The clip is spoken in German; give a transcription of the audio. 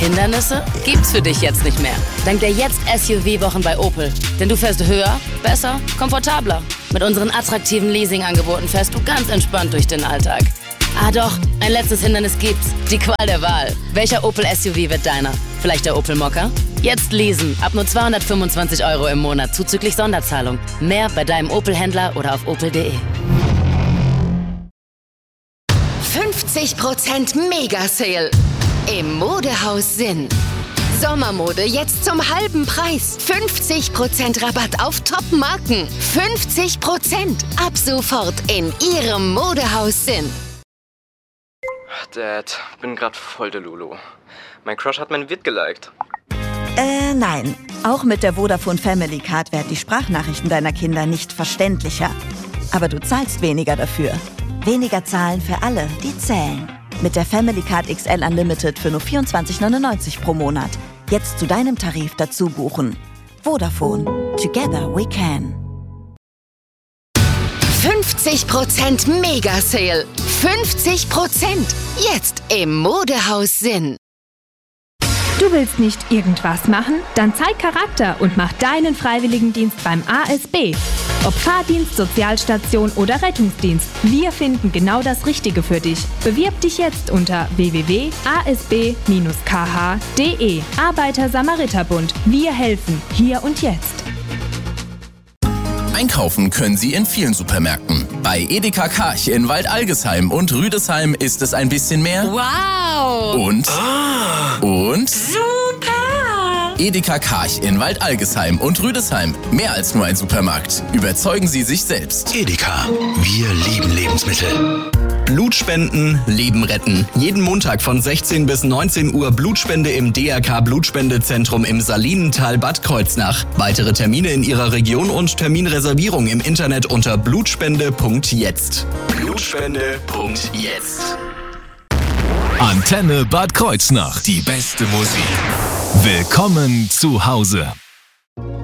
Hindernisse gibt's für dich jetzt nicht mehr. Dank der Jetzt-SUV-Wochen bei Opel. Denn du fährst höher, besser, komfortabler. Mit unseren attraktiven Leasing-Angeboten fährst du ganz entspannt durch den Alltag. Ah doch, ein letztes Hindernis gibt's. Die Qual der Wahl. Welcher Opel-SUV wird deiner? Vielleicht der Opel Mokka? Jetzt leasen. Ab nur 225 € im Monat zuzüglich Sonderzahlung. Mehr bei deinem Opel-Händler oder auf opel.de. 50% Mega-Sale im Modehaus Sinn. Sommermode jetzt zum halben Preis. 50% Rabatt auf Top-Marken. 50% ab sofort in Ihrem Modehaus Sinn. Dad, bin grad voll der Lulu. Mein Crush hat mein Vid geliked. Nein. Auch mit der Vodafone Family Card werden die Sprachnachrichten deiner Kinder nicht verständlicher. Aber du zahlst weniger dafür. Weniger zahlen für alle, die zählen. Mit der Family Card XL Unlimited für nur 24,99 pro Monat. Jetzt zu deinem Tarif dazu buchen. Vodafone. Together we can. 50% Mega-Sale. 50% jetzt im Modehaus Sinn. Du willst nicht irgendwas machen? Dann zeig Charakter und mach deinen Freiwilligendienst beim ASB. Ob Fahrdienst, Sozialstation oder Rettungsdienst, wir finden genau das Richtige für dich. Bewirb dich jetzt unter www.asb-kh.de. Arbeiter-Samariter-Bund. Wir helfen hier und jetzt. Einkaufen können Sie in vielen Supermärkten. Bei Edeka Karch in Waldalgesheim und Rüdesheim ist es ein bisschen mehr. Wow! Und Super! Edeka Karch in Waldalgesheim und Rüdesheim. Mehr als nur ein Supermarkt. Überzeugen Sie sich selbst. Edeka. Wir lieben Lebensmittel. Blutspenden, Leben retten. Jeden Montag von 16 bis 19 Uhr Blutspende im DRK Blutspendezentrum im Salinental Bad Kreuznach. Weitere Termine in Ihrer Region und Terminreservierung im Internet unter blutspende.jetzt. Blutspende.jetzt. Antenne Bad Kreuznach. Die beste Musik. Willkommen zu Hause.